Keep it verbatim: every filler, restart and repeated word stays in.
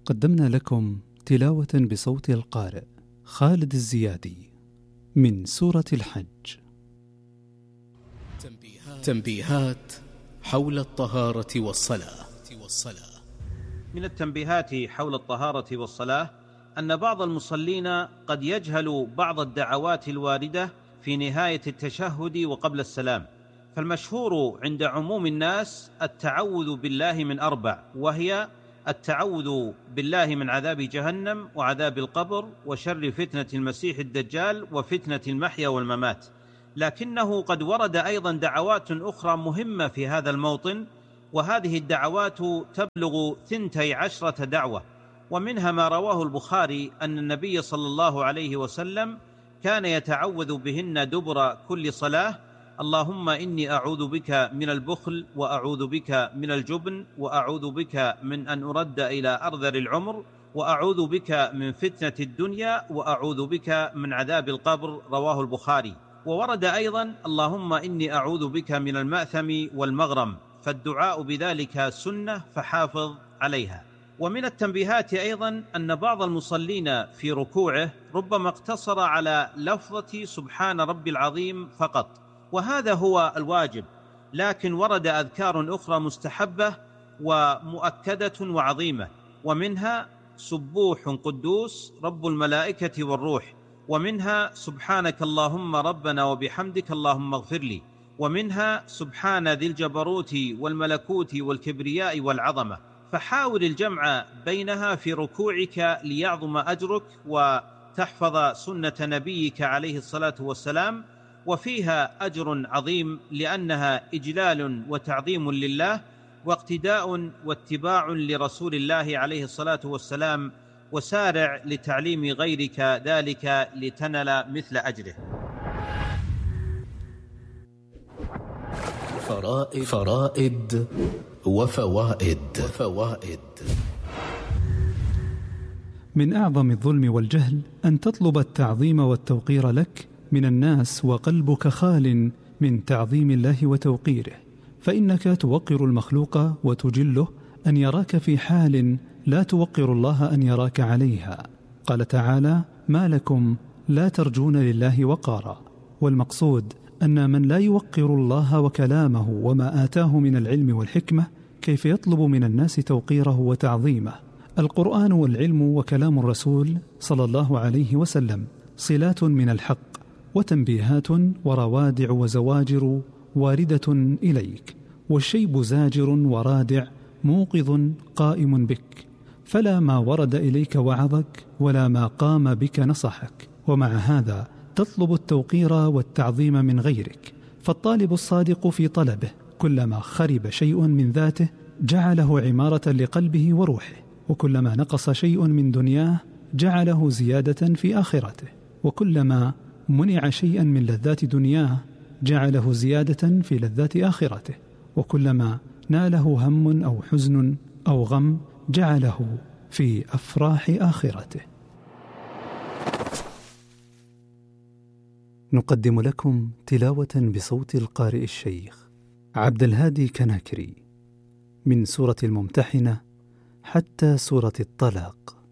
قدمنا لكم تلاوة بصوت القارئ خالد الزيادي من سورة الحج. تنبيهات حول الطهارة والصلاة. من التنبيهات حول الطهارة والصلاة أن بعض المصلين قد يجهل بعض الدعوات الواردة في نهاية التشهد وقبل السلام، فالمشهور عند عموم الناس التعوذ بالله من أربع، وهي التعوذ بالله من عذاب جهنم وعذاب القبر وشر فتنة المسيح الدجال وفتنة المحيا والممات. لكنه قد ورد أيضا دعوات أخرى مهمة في هذا الموطن، وهذه الدعوات تبلغ ثنتي عشرة دعوة، ومنها ما رواه البخاري أن النبي صلى الله عليه وسلم كان يتعوذ بهن دبر كل صلاة: اللهم إني أعوذ بك من البخل، وأعوذ بك من الجبن، وأعوذ بك من أن أرد إلى أرذل العمر، وأعوذ بك من فتنة الدنيا، وأعوذ بك من عذاب القبر. رواه البخاري. وورد أيضا: اللهم إني أعوذ بك من المأثم والمغرم، فالدعاء بذلك سنة فحافظ عليها. ومن التنبيهات أيضا أن بعض المصلين في ركوعه ربما اقتصر على لفظة سبحان ربي العظيم فقط، وهذا هو الواجب، لكن ورد أذكار أخرى مستحبة ومؤكدة وعظيمة، ومنها سبوح قدوس رب الملائكة والروح، ومنها سبحانك اللهم ربنا وبحمدك اللهم اغفر لي، ومنها سبحان ذي الجبروت والملكوت والكبرياء والعظمة. فحاول الجمع بينها في ركوعك ليعظم أجرك وتحفظ سنة نبيك عليه الصلاة والسلام، وفيها أجر عظيم لأنها إجلال وتعظيم لله واقتداء واتباع لرسول الله عليه الصلاة والسلام، وسارع لتعليم غيرك ذلك لتنل مثل أجره. فرائد, فرائد وفوائد, وفوائد من أعظم الظلم والجهل أن تطلب التعظيم والتوقير لك من الناس وقلبك خال من تعظيم الله وتوقيره، فإنك توقر المخلوق وتجله أن يراك في حال لا توقر الله أن يراك عليها. قال تعالى: ما لكم لا ترجون لله وقارا. والمقصود أن من لا يوقر الله وكلامه وما آتاه من العلم والحكمة كيف يطلب من الناس توقيره وتعظيمه؟ القرآن والعلم وكلام الرسول صلى الله عليه وسلم صلات من الحق، وتنبيهات وروادع وزواجر واردة إليك، والشيب زاجر ورادع موقظ قائم بك، فلا ما ورد إليك وعظك ولا ما قام بك نصحك، ومع هذا تطلب التوقير والتعظيم من غيرك. فالطالب الصادق في طلبه كلما خرب شيء من ذاته جعله عمارة لقلبه وروحه، وكلما نقص شيء من دنياه جعله زيادة في آخرته، وكلما منع شيئا من لذات دنياه جعله زيادة في لذات آخرته، وكلما ناله هم أو حزن أو غم جعله في أفراح آخرته. نقدم لكم تلاوة بصوت القارئ الشيخ عبد الهادي كناكري من سورة الممتحنة حتى سورة الطلاق.